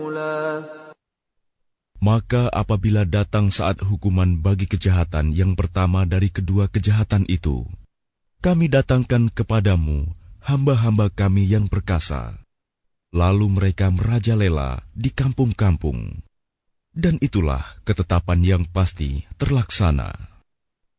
Maka apabila datang saat hukuman bagi kejahatan yang pertama dari kedua kejahatan itu, kami datangkan kepadamu hamba-hamba kami yang perkasa. Lalu mereka merajalela di kampung-kampung. Dan itulah ketetapan yang pasti terlaksana.